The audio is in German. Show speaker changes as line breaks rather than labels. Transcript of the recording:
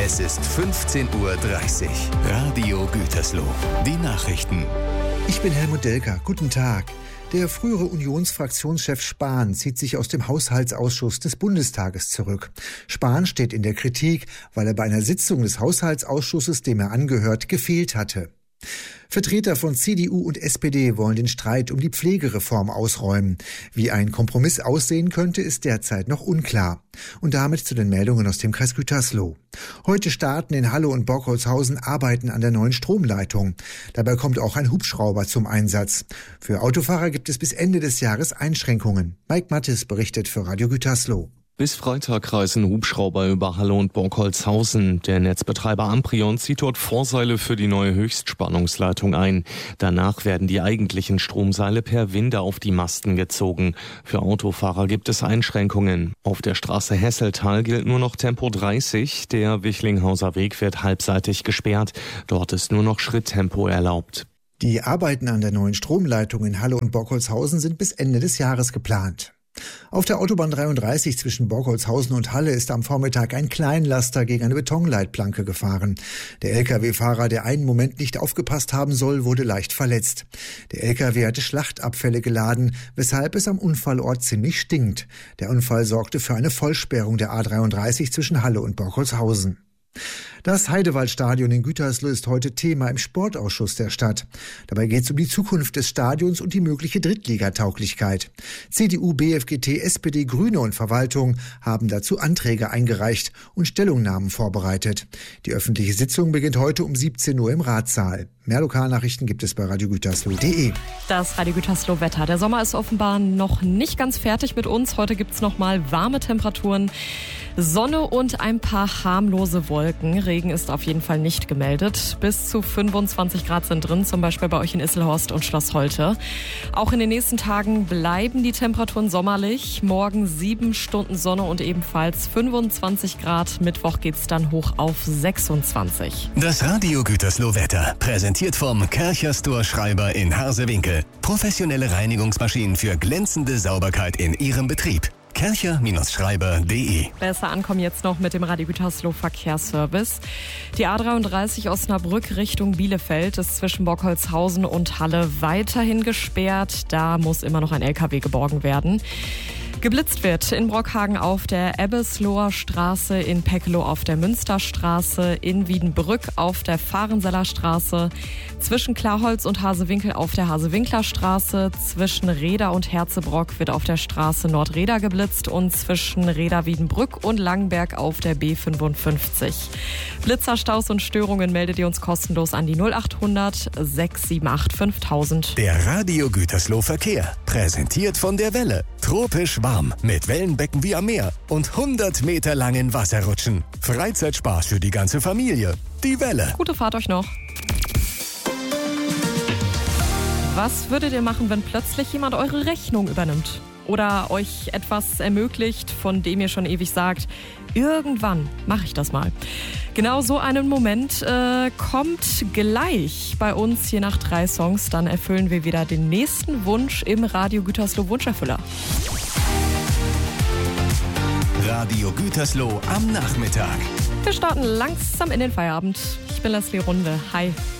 Es ist 15:30 Uhr. Radio Gütersloh. Die Nachrichten.
Ich bin Helmut Delker. Guten Tag. Der frühere Unionsfraktionschef Spahn zieht sich aus dem Haushaltsausschuss des Bundestages zurück. Spahn steht in der Kritik, weil er bei einer Sitzung des Haushaltsausschusses, dem er angehört, gefehlt hatte. Vertreter von CDU und SPD wollen den Streit um die Pflegereform ausräumen. Wie ein Kompromiss aussehen könnte, ist derzeit noch unklar. Und damit zu den Meldungen aus dem Kreis Gütersloh. Heute starten in Halle und Borkholzhausen Arbeiten an der neuen Stromleitung. Dabei kommt auch ein Hubschrauber zum Einsatz. Für Autofahrer gibt es bis Ende des Jahres Einschränkungen. Mike Mattes berichtet für Radio Gütersloh.
Bis Freitag reisen Hubschrauber über Halle und Borkholzhausen. Der Netzbetreiber Amprion zieht dort Vorseile für die neue Höchstspannungsleitung ein. Danach werden die eigentlichen Stromseile per Winde auf die Masten gezogen. Für Autofahrer gibt es Einschränkungen. Auf der Straße Hesseltal gilt nur noch Tempo 30. Der Wichlinghauser Weg wird halbseitig gesperrt. Dort ist nur noch Schritttempo erlaubt.
Die Arbeiten an der neuen Stromleitung in Halle und Borkholzhausen sind bis Ende des Jahres geplant. Auf der Autobahn 33 zwischen Borkholzhausen und Halle ist am Vormittag ein Kleinlaster gegen eine Betonleitplanke gefahren. Der Lkw-Fahrer, der einen Moment nicht aufgepasst haben soll, wurde leicht verletzt. Der Lkw hatte Schlachtabfälle geladen, weshalb es am Unfallort ziemlich stinkt. Der Unfall sorgte für eine Vollsperrung der A33 zwischen Halle und Borkholzhausen. Das Heidewaldstadion in Gütersloh ist heute Thema im Sportausschuss der Stadt. Dabei geht es um die Zukunft des Stadions und die mögliche Drittligatauglichkeit. CDU, BFGT, SPD, Grüne und Verwaltung haben dazu Anträge eingereicht und Stellungnahmen vorbereitet. Die öffentliche Sitzung beginnt heute um 17 Uhr im Ratssaal. Mehr Lokalnachrichten gibt es bei radiogütersloh.de.
Das Radio Gütersloh Wetter. Der Sommer ist offenbar noch nicht ganz fertig mit uns. Heute gibt es noch mal warme Temperaturen, Sonne und ein paar harmlose Wolken. Regen ist auf jeden Fall nicht gemeldet. Bis zu 25 Grad sind drin, zum Beispiel bei euch in Isselhorst und Schloss Holte. Auch in den nächsten Tagen bleiben die Temperaturen sommerlich. Morgen 7 Stunden Sonne und ebenfalls 25 Grad. Mittwoch geht's dann hoch auf 26.
Das Radio Gütersloh Wetter, präsentiert vom Kercher Store Schreiber in Harsewinkel. Professionelle Reinigungsmaschinen für glänzende Sauberkeit in Ihrem Betrieb. kercher-schreiber.de.
Besser ankommen jetzt noch mit dem Radio Gütersloh Verkehrsservice. Die A33 Osnabrück Richtung Bielefeld ist zwischen Borkholzhausen und Halle weiterhin gesperrt. Da muss immer noch ein LKW geborgen werden. Geblitzt wird in Brockhagen auf der Ebbesloher Straße, in Peckeloh auf der Münsterstraße, in Wiedenbrück auf der Fahrenseller Straße, zwischen Klarholz und Hasewinkel auf der Hasewinkler Straße, zwischen Reda und Herzebrock wird auf der Straße Nordreda geblitzt und zwischen Reda Wiedenbrück und Langenberg auf der B55. Blitzerstaus und Störungen meldet ihr uns kostenlos an die 0800 678 5000.
Der Radio Gütersloh Verkehr, präsentiert von der Welle. Tropisch warm, mit Wellenbecken wie am Meer und 100 Meter langen Wasserrutschen. Freizeitspaß für die ganze Familie. Die Welle.
Gute Fahrt euch noch. Was würdet ihr machen, wenn plötzlich jemand eure Rechnung übernimmt? Oder euch etwas ermöglicht, von dem ihr schon ewig sagt, irgendwann mache ich das mal. Genau so einen Moment kommt gleich bei uns hier nach 3 Songs. Dann erfüllen wir wieder den nächsten Wunsch im Radio Gütersloh Wunscherfüller.
Radio Gütersloh am Nachmittag.
Wir starten langsam in den Feierabend. Ich bin Leslie Runde. Hi.